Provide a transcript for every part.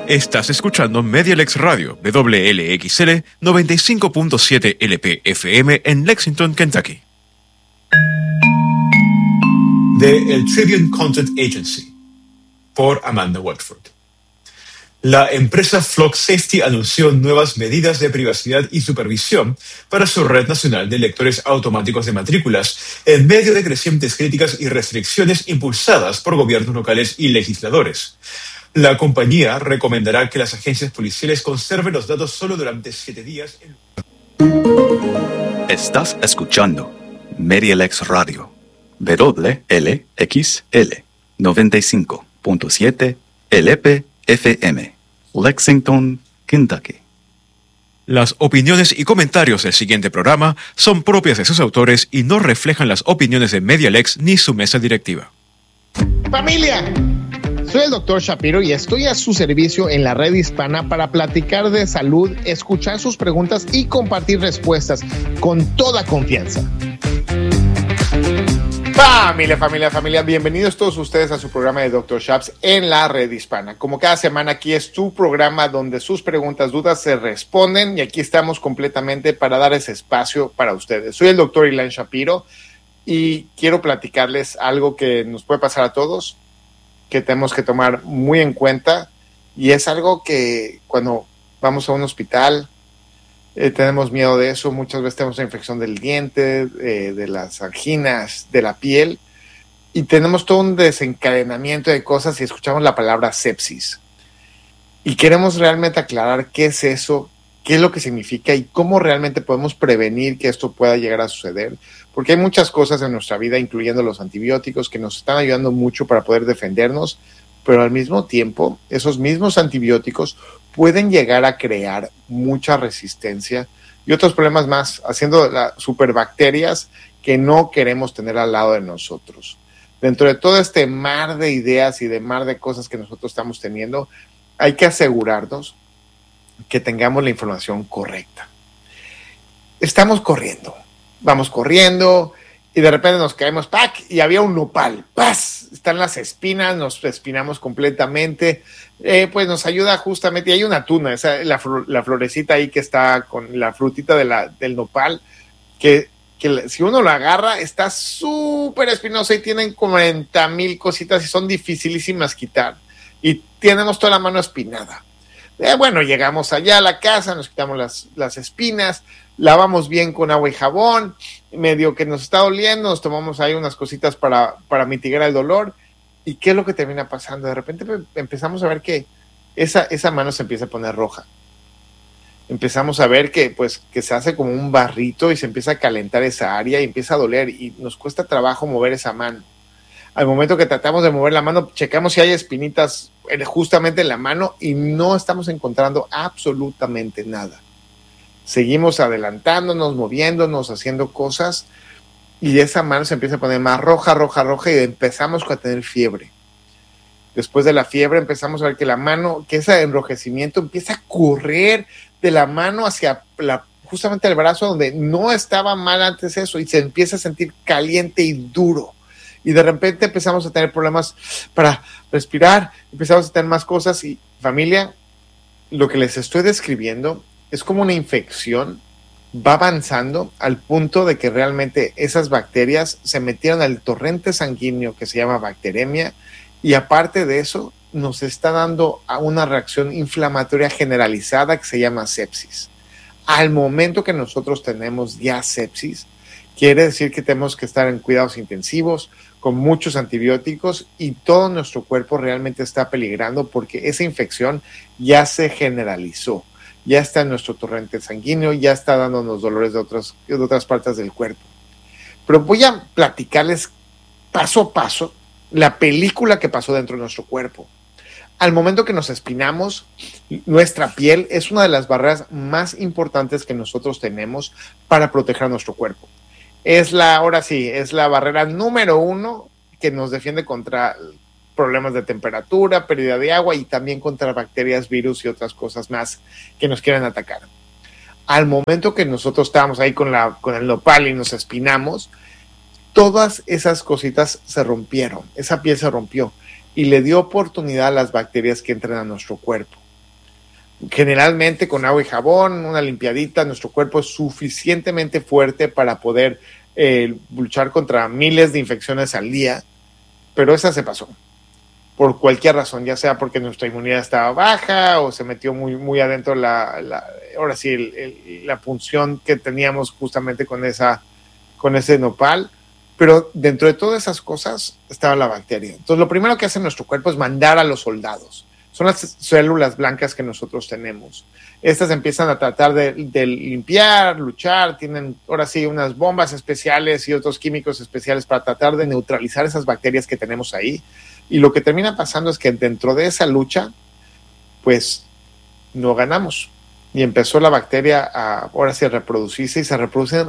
Estás escuchando Medialex Radio, WLXL 95.7 LP-FM en Lexington, Kentucky. De el Tribune Content Agency, por Amanda Watford. La empresa Flock Safety anunció nuevas medidas de privacidad y supervisión para su red nacional de lectores automáticos de matrículas, en medio de crecientes críticas y restricciones impulsadas por gobiernos locales y legisladores. La compañía recomendará que las agencias policiales conserven los datos solo durante 7 días. Estás escuchando Medialex Radio, WLXL 95.7 LP-FM, Lexington, Kentucky. Las opiniones y comentarios del siguiente programa son propias de sus autores y no reflejan las opiniones de Medialex ni su mesa directiva. ¡Familia! Soy el Dr. Shapiro y estoy a su servicio en la red hispana para platicar de salud, escuchar sus preguntas y compartir respuestas con toda confianza. Familia, bienvenidos todos ustedes a su programa de Dr. Shaps en la red hispana. Como cada semana, aquí es tu programa donde sus preguntas, dudas se responden y aquí estamos completamente para dar ese espacio para ustedes. Soy el Dr. Ilan Shapiro y quiero platicarles algo que nos puede pasar a todos, que tenemos que tomar muy en cuenta, y es algo que cuando vamos a un hospital tenemos miedo de eso. Muchas veces tenemos una infección del diente, de las anginas, de la piel, y tenemos todo un desencadenamiento de cosas y escuchamos la palabra sepsis. Y queremos realmente aclarar qué es eso, qué es lo que significa y cómo realmente podemos prevenir que esto pueda llegar a suceder. Porque hay muchas cosas en nuestra vida, incluyendo los antibióticos, que nos están ayudando mucho para poder defendernos, pero al mismo tiempo, esos mismos antibióticos pueden llegar a crear mucha resistencia y otros problemas más, haciendo superbacterias que no queremos tener al lado de nosotros. Dentro de todo este mar de ideas y de mar de cosas que nosotros estamos teniendo, hay que asegurarnos que tengamos la información correcta. Estamos corriendo. Vamos corriendo y de repente nos caemos, ¡pac! Y había un nopal, ¡paz! Están las espinas, nos espinamos completamente, pues nos ayuda justamente, y hay una tuna, la florecita ahí que está con la frutita del nopal, que si uno lo agarra está súper espinosa y tienen 40,000 cositas y son dificilísimas quitar, y tenemos toda la mano espinada. Bueno, llegamos allá a la casa, nos quitamos las espinas, lavamos bien con agua y jabón, medio que nos está doliendo, nos tomamos ahí unas cositas para mitigar el dolor. ¿Y qué es lo que termina pasando? De repente empezamos a ver que esa mano se empieza a poner roja. Empezamos a ver que se hace como un barrito y se empieza a calentar esa área y empieza a doler y nos cuesta trabajo mover esa mano. Al momento que tratamos de mover la mano, checamos si hay espinitas justamente en la mano y no estamos encontrando absolutamente nada. Seguimos adelantándonos, moviéndonos, haciendo cosas y esa mano se empieza a poner más roja y empezamos a tener fiebre. Después de la fiebre empezamos a ver que la mano, que ese enrojecimiento empieza a correr de la mano hacia justamente el brazo donde no estaba mal antes eso y se empieza a sentir caliente y duro. Y de repente empezamos a tener problemas para respirar, empezamos a tener más cosas y familia, lo que les estoy describiendo es como una infección, va avanzando al punto de que realmente esas bacterias se metieron al torrente sanguíneo que se llama bacteremia y aparte de eso nos está dando a una reacción inflamatoria generalizada que se llama sepsis. Al momento que nosotros tenemos ya sepsis, quiere decir que tenemos que estar en cuidados intensivos, con muchos antibióticos y todo nuestro cuerpo realmente está peligrando porque esa infección ya se generalizó, ya está en nuestro torrente sanguíneo, ya está dándonos dolores de otras partes del cuerpo. Pero voy a platicarles paso a paso la película que pasó dentro de nuestro cuerpo. Al momento que nos espinamos, nuestra piel es una de las barreras más importantes que nosotros tenemos para proteger nuestro cuerpo. Es la barrera número 1 que nos defiende contra problemas de temperatura, pérdida de agua y también contra bacterias, virus y otras cosas más que nos quieren atacar. Al momento que nosotros estábamos ahí con el nopal y nos espinamos, todas esas cositas se rompieron, esa piel se rompió y le dio oportunidad a las bacterias que entran a nuestro cuerpo. Generalmente con agua y jabón, una limpiadita, nuestro cuerpo es suficientemente fuerte para poder luchar contra miles de infecciones al día, pero esa se pasó por cualquier razón, ya sea porque nuestra inmunidad estaba baja o se metió muy adentro ahora sí, la punción que teníamos justamente con ese nopal. Pero dentro de todas esas cosas estaba la bacteria. Entonces, lo primero que hace nuestro cuerpo es mandar a los soldados. Son las células blancas que nosotros tenemos. Estas empiezan a tratar de limpiar, luchar, tienen ahora sí unas bombas especiales y otros químicos especiales para tratar de neutralizar esas bacterias que tenemos ahí. Y lo que termina pasando es que dentro de esa lucha, pues no ganamos. Y empezó la bacteria ahora sí a reproducirse y se reproducen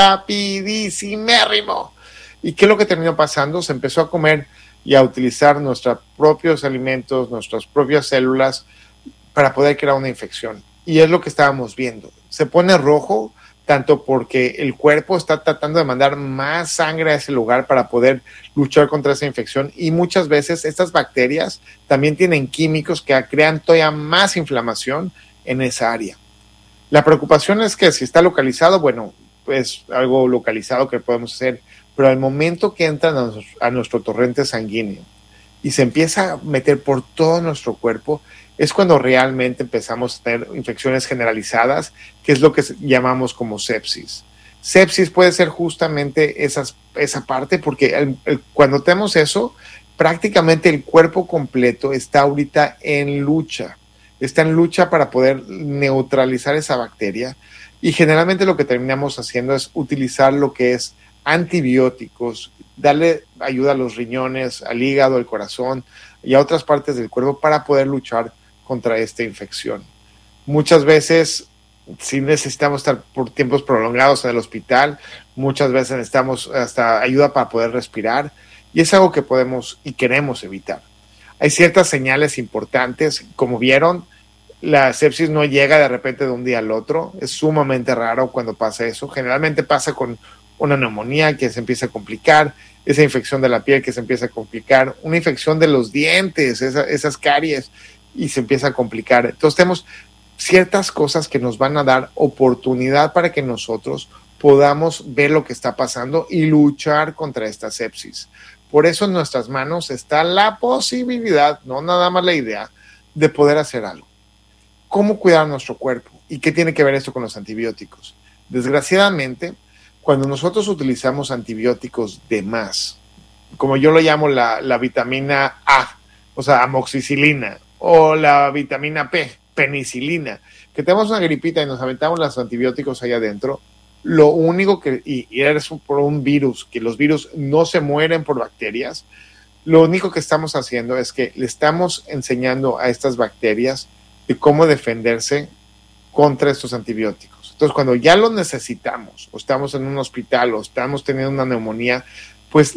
rapidísimo. ¿Y qué es lo que terminó pasando? Se empezó a comer y a utilizar nuestros propios alimentos, nuestras propias células para poder crear una infección. Y es lo que estábamos viendo. Se pone rojo tanto porque el cuerpo está tratando de mandar más sangre a ese lugar para poder luchar contra esa infección, y muchas veces estas bacterias también tienen químicos que crean todavía más inflamación en esa área. La preocupación es que si está localizado, bueno, pues algo localizado que podemos hacer, pero al momento que entran a nuestro torrente sanguíneo y se empieza a meter por todo nuestro cuerpo, es cuando realmente empezamos a tener infecciones generalizadas, que es lo que llamamos como sepsis. Sepsis puede ser justamente esa parte, porque cuando tenemos eso, prácticamente el cuerpo completo está ahorita en lucha. Está en lucha para poder neutralizar esa bacteria, y generalmente lo que terminamos haciendo es utilizar lo que es antibióticos, darle ayuda a los riñones, al hígado, al corazón y a otras partes del cuerpo para poder luchar contra esta infección. Muchas veces sí necesitamos estar por tiempos prolongados en el hospital, muchas veces necesitamos hasta ayuda para poder respirar, y es algo que podemos y queremos evitar. Hay ciertas señales importantes, como vieron, la sepsis no llega de repente de un día al otro, es sumamente raro cuando pasa eso. Generalmente pasa con una neumonía que se empieza a complicar, esa infección de la piel que se empieza a complicar, una infección de los dientes, esas caries, y se empieza a complicar. Entonces tenemos ciertas cosas que nos van a dar oportunidad para que nosotros podamos ver lo que está pasando y luchar contra esta sepsis. Por eso en nuestras manos está la posibilidad, no nada más la idea, de poder hacer algo. ¿Cómo cuidar nuestro cuerpo? ¿Y qué tiene que ver esto con los antibióticos? Desgraciadamente, cuando nosotros utilizamos antibióticos de más, como yo lo llamo la vitamina A, o sea, amoxicilina, o la vitamina P, penicilina, que tenemos una gripita y nos aventamos los antibióticos ahí adentro, lo único que, y es por un virus, que los virus no se mueren por bacterias, lo único que estamos haciendo es que le estamos enseñando a estas bacterias de cómo defenderse contra estos antibióticos. Entonces, cuando ya lo necesitamos, o estamos en un hospital, o estamos teniendo una neumonía, pues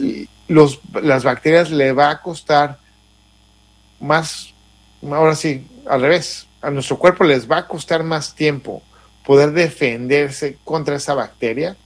las bacterias le va a costar más, ahora sí, al revés, a nuestro cuerpo les va a costar más tiempo poder defenderse contra esa bacteria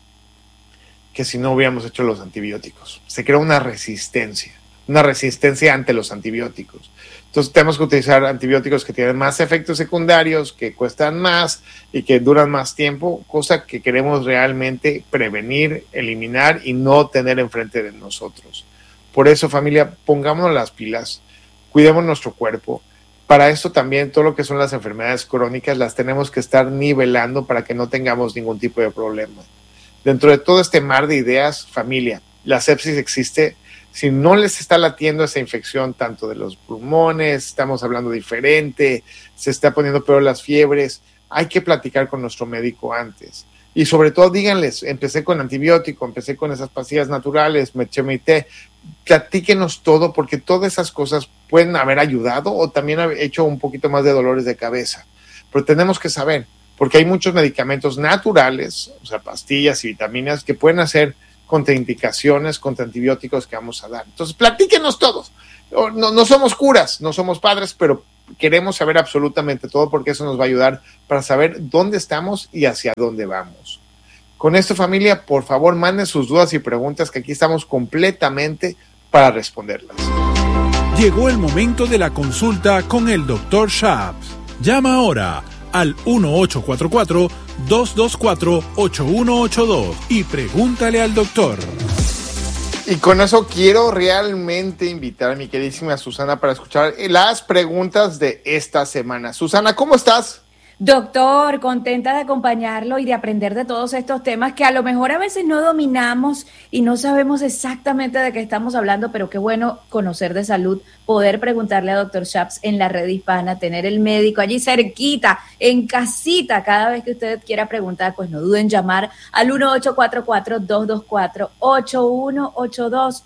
que si no hubiéramos hecho los antibióticos. Se crea una resistencia ante los antibióticos. Entonces tenemos que utilizar antibióticos que tienen más efectos secundarios, que cuestan más y que duran más tiempo, cosa que queremos realmente prevenir, eliminar y no tener enfrente de nosotros. Por eso, familia, pongámonos las pilas, cuidemos nuestro cuerpo. Para esto también todo lo que son las enfermedades crónicas las tenemos que estar nivelando para que no tengamos ningún tipo de problema. Dentro de todo este mar de ideas, familia, la sepsis existe. Si no les está latiendo esa infección tanto de los pulmones, estamos hablando diferente, se está poniendo peor las fiebres, hay que platicar con nuestro médico antes. Y sobre todo díganles, empecé con antibiótico, empecé con esas pastillas naturales, me eché mi té. Platíquenos todo, porque todas esas cosas pueden haber ayudado o también haber hecho un poquito más de dolores de cabeza. Pero tenemos que saber, porque hay muchos medicamentos naturales, o sea, pastillas y vitaminas que pueden hacer contraindicaciones contra antibióticos que vamos a dar. Entonces, platíquenos todos. No somos curas, no somos padres, pero queremos saber absolutamente todo, porque eso nos va a ayudar para saber dónde estamos y hacia dónde vamos. Con esto, familia, por favor, manden sus dudas y preguntas, que aquí estamos completamente para responderlas. Llegó el momento de la consulta con el Dr. Shaps. Llama ahora al 1-844-224-8182 y pregúntale al doctor. Y con eso quiero realmente invitar a mi queridísima Susana para escuchar las preguntas de esta semana. Susana, ¿cómo estás? Doctor, contenta de acompañarlo y de aprender de todos estos temas que a lo mejor a veces no dominamos y no sabemos exactamente de qué estamos hablando, pero qué bueno conocer de salud, poder preguntarle a Dr. Shaps en la red hispana, tener el médico allí cerquita, en casita. Cada vez que usted quiera preguntar, pues no duden en llamar al 1-844-224-8182.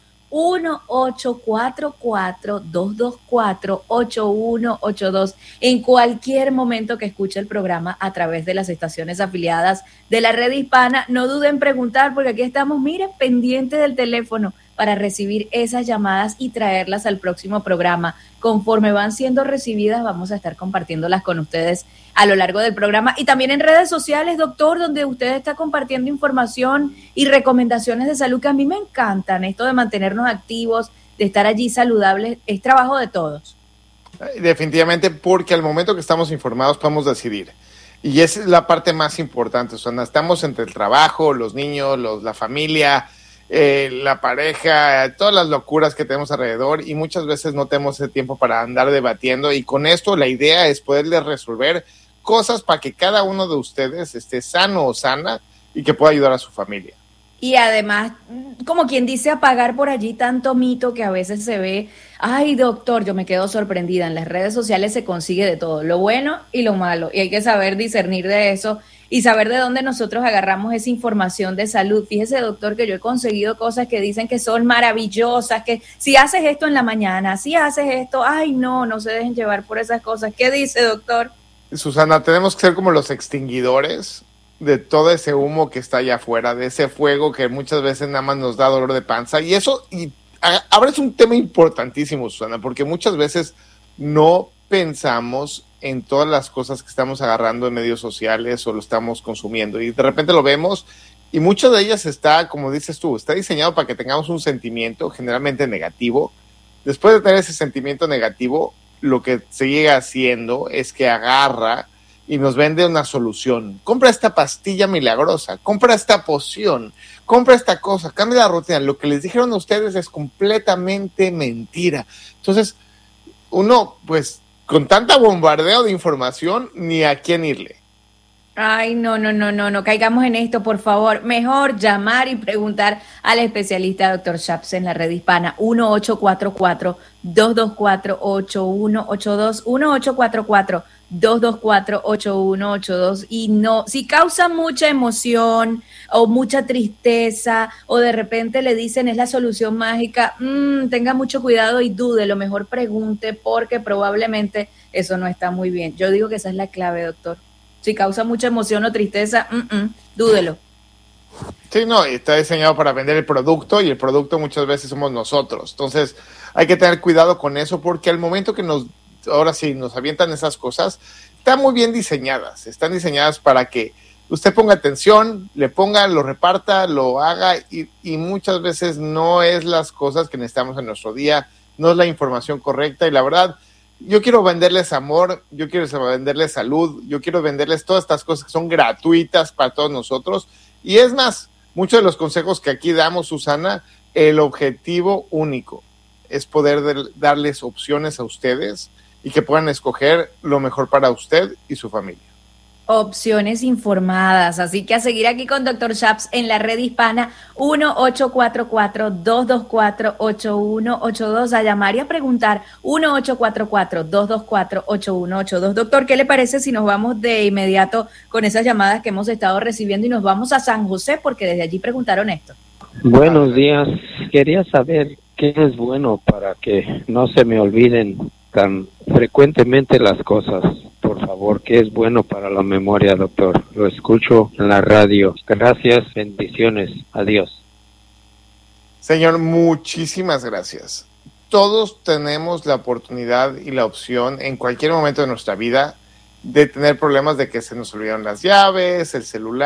1-844-224-8182 en cualquier momento que escuche el programa a través de las estaciones afiliadas de la red hispana. No duden en preguntar porque aquí estamos, miren, pendientes del teléfono para recibir esas llamadas y traerlas al próximo programa. Conforme van siendo recibidas, vamos a estar compartiéndolas con ustedes a lo largo del programa y también en redes sociales, doctor, donde usted está compartiendo información y recomendaciones de salud que a mí me encantan. Esto de mantenernos activos, de estar allí saludables, es trabajo de todos. Definitivamente, porque al momento que estamos informados podemos decidir. Y esa es la parte más importante, Susana. Estamos entre el trabajo, los niños, la familia, la pareja, todas las locuras que tenemos alrededor y muchas veces no tenemos ese tiempo para andar debatiendo, y con esto la idea es poderles resolver cosas para que cada uno de ustedes esté sano o sana y que pueda ayudar a su familia. Y además, como quien dice, apagar por allí tanto mito que a veces se ve. Ay, doctor, yo me quedo sorprendida. En las redes sociales se consigue de todo, lo bueno y lo malo. Y hay que saber discernir de eso y saber de dónde nosotros agarramos esa información de salud. Fíjese, doctor, que yo he conseguido cosas que dicen que son maravillosas, que si haces esto en la mañana, si haces esto, ay, no se dejen llevar por esas cosas. ¿Qué dice, doctor? Susana, tenemos que ser como los extinguidores de todo ese humo que está allá afuera, de ese fuego que muchas veces nada más nos da dolor de panza. Y eso, ahora es un tema importantísimo, Susana, porque muchas veces no pensamos en todas las cosas que estamos agarrando en medios sociales o lo estamos consumiendo. Y de repente lo vemos y muchas de ellas está, como dices tú, está diseñado para que tengamos un sentimiento generalmente negativo. Después de tener ese sentimiento negativo, lo que se llega haciendo es que agarra y nos vende una solución. Compra esta pastilla milagrosa, compra esta poción, compra esta cosa, cambia la rutina. Lo que les dijeron a ustedes es completamente mentira. Entonces, uno, pues, con tanta bombardeo de información, ni a quién irle. Ay, no caigamos en esto, por favor. Mejor llamar y preguntar al especialista Dr. Shaps en la red hispana. 1-844-224-8182, 1-844-224-8182. Y no, si causa mucha emoción o mucha tristeza o de repente le dicen es la solución mágica, tenga mucho cuidado y dude, lo mejor pregunte porque probablemente eso no está muy bien. Yo digo que esa es la clave, doctor. Si causa mucha emoción o tristeza, dúdelo. Sí, no, está diseñado para vender el producto y el producto muchas veces somos nosotros. Entonces hay que tener cuidado con eso porque al momento que nos avientan esas cosas, están muy bien diseñadas. Están diseñadas para que usted ponga atención, le ponga, lo reparta, lo haga y muchas veces no es las cosas que necesitamos en nuestro día, no es la información correcta y la verdad, yo quiero venderles amor, yo quiero venderles salud, yo quiero venderles todas estas cosas que son gratuitas para todos nosotros. Y es más, muchos de los consejos que aquí damos, Susana, el objetivo único es poder darles opciones a ustedes y que puedan escoger lo mejor para usted y su familia. Opciones informadas, así que a seguir aquí con Dr. Shaps en la red hispana, 1-844-224-8182, a llamar y a preguntar, 1-844-224-8182. Doctor, ¿qué le parece si nos vamos de inmediato con esas llamadas que hemos estado recibiendo y nos vamos a San José, porque desde allí preguntaron esto? Buenos días, quería saber qué es bueno para que no se me olviden tan frecuentemente las cosas. Por favor, ¿qué es bueno para la memoria, doctor? Lo escucho en la radio. Gracias, bendiciones. Adiós. Señor, muchísimas gracias. Todos tenemos la oportunidad y la opción en cualquier momento de nuestra vida de tener problemas de que se nos olvidaron las llaves, el celular.